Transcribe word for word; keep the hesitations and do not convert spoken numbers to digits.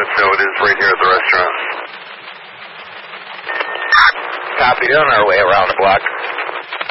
moment, so it is right here at the restaurant. Copy, on our way around the block.